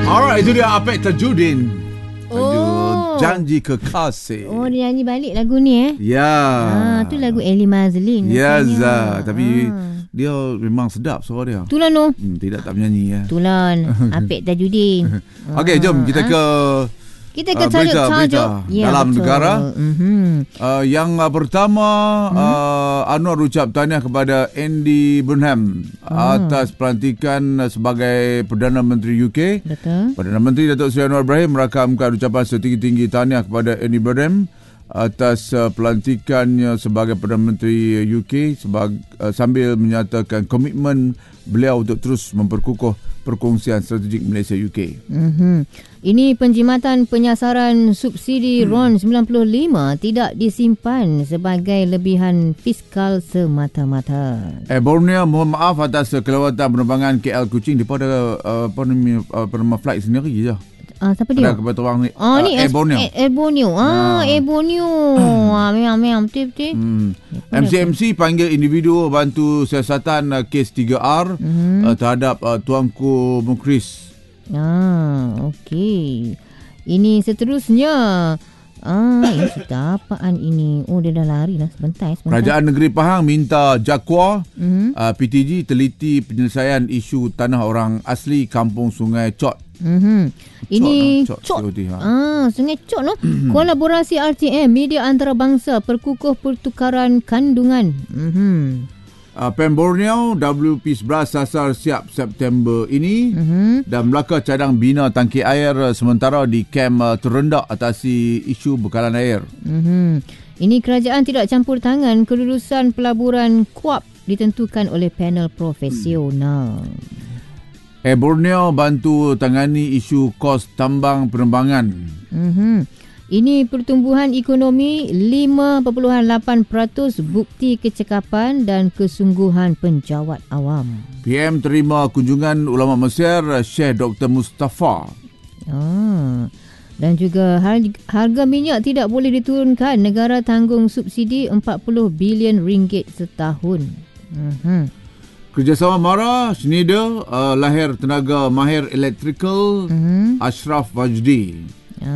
Alright, itu dia Apek Tajudin. Oh, Janji Kekasih. Oh, dia nyanyi balik lagu ni Ya. tu lagu Ellie Mazlin. Ya, tapi dia memang sedap suara dia. Itulah no. Tidak tak menyanyi ya. Itulah Apek Tajudin. Okey, jom kita ke berita ya, dalam betul. negara. Yang pertama, Anwar ucap tahniah kepada Andy Burnham atas pelantikan sebagai Perdana Menteri UK. Betul. Perdana Menteri Datuk Seri Anwar Ibrahim merakamkan ucapan setinggi-tinggi tahniah kepada Andy Burnham atas pelantikannya sebagai Perdana Menteri UK sambil menyatakan komitmen beliau untuk terus memperkukuh perkongsian strategik Malaysia UK. Ini penjimatan penyasaran subsidi RON 95 tidak disimpan sebagai lebihan fiskal semata-mata. Borneo mohon maaf atas kelewatan penerbangan KL Kuching daripada nama flight sendiri je. Siapa dia? Ada kepada orang ni. Ni Borneo. Borneo. Borneo. Memang betul-betul. MCMC panggil individu bantu siasatan kes 3R terhadap Tuanku Mukris. Okey. Ini seterusnya. Ini sudah apaan ini? Oh, dia dah lari dah sebentar. Kerajaan Negeri Pahang minta Jakwa PTG teliti penyelesaian isu tanah orang asli Kampung Sungai Cot. Ini Cot. Sungai Cot no. Kolaborasi RTM media antarabangsa perkukuh pertukaran kandungan. Pem Borneo WP11 sasar siap September ini dan Melaka cadang bina tangki air sementara di kem terendah atasi isu bekalan air. Ini kerajaan tidak campur tangan, kelulusan pelaburan KUAP ditentukan oleh panel profesional. Borneo bantu tangani isu kos tambang penerbangan. Ini pertumbuhan ekonomi 5.8%, bukti kecekapan dan kesungguhan penjawat awam. PM terima kunjungan ulama Mesir Syekh Dr. Mustafa. Dan juga harga minyak tidak boleh diturunkan. Negara tanggung subsidi 40 bilion ringgit setahun. Kerjasama MARA, Schneider, lahir tenaga mahir elektrikal Ashraf Wajdi.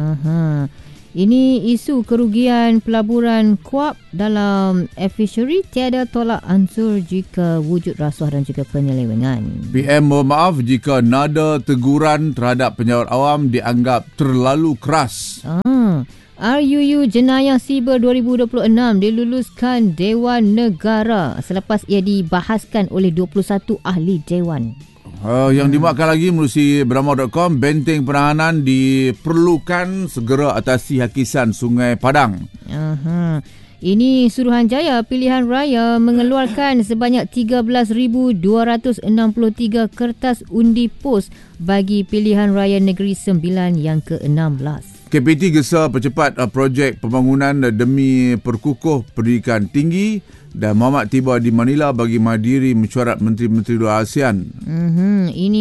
Ini isu kerugian pelaburan KUAP dalam fishery tiada tolak ansur jika wujud rasuah dan juga penyelewengan. PM mohon maaf jika nada teguran terhadap penjawat awam dianggap terlalu keras. RUU Jenayah Siber 2026 diluluskan Dewan Negara selepas ia dibahaskan oleh 21 ahli Dewan. Yang dimuatkan lagi melalui Beramah.com, benteng penahanan diperlukan segera atasi hakisan Sungai Padang. Ini Suruhanjaya Pilihan Raya mengeluarkan sebanyak 13,263 kertas undi pos bagi Pilihan Raya Negeri Sembilan yang ke-16. KPT gesa percepat projek pembangunan demi perkukuh pendidikan tinggi dan Muhammad tiba di Manila bagi menghadiri mesyuarat Menteri-Menteri Luar ASEAN. Ini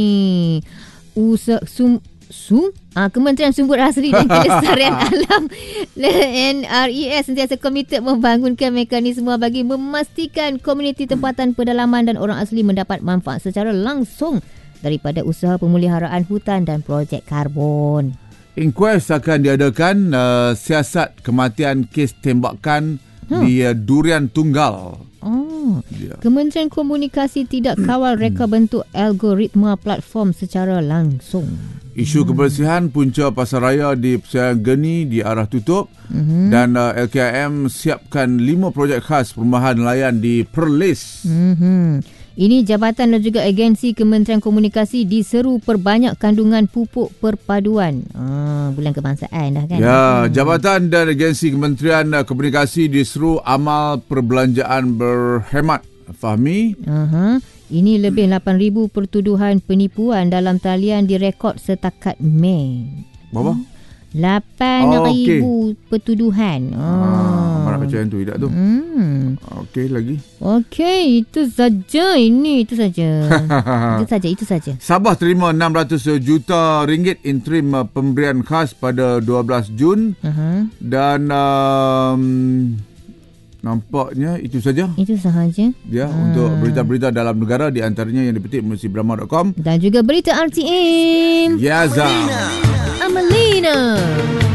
Kementerian Sumber Asli dan Kelestarian Alam NRES sentiasa komited membangunkan mekanisme bagi memastikan komuniti tempatan pedalaman dan orang asli mendapat manfaat secara langsung daripada usaha pemeliharaan hutan dan projek karbon. Inquest akan diadakan siasat kematian kes tembakan di Durian Tunggal. Kementerian Komunikasi tidak kawal reka bentuk algoritma platform secara langsung. Isu kebersihan punca pasaraya di Persiaran Geni di arah tutup dan LKM siapkan 5 projek khas perumahan nelayan di Perlis. Ini jabatan dan juga agensi Kementerian Komunikasi diseru perbanyak kandungan pupuk perpaduan. Bulan kebangsaan dah kan? Ya, jabatan dan agensi Kementerian Komunikasi diseru amal perbelanjaan berhemat. Fahmi? Ini lebih 8,000 pertuduhan penipuan dalam talian direkod setakat Mei. Berapa? 8,000 pertuduhan. Mana macam tu tidak tu. Okey lagi. Okey, itu saja. Itu saja. Sabah terima 600 juta ringgit interim pemberian khas pada 12 Jun dan Nampaknya itu saja. Itu sahaja. Ya, untuk berita-berita dalam negara, di antaranya yang dipetik melalui brahma.com dan juga berita RTM. Yaza Amalina.